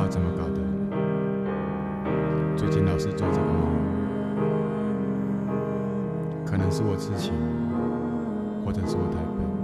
道怎么搞的，最近老是做这个梦，可能是我痴情，或者是我太笨。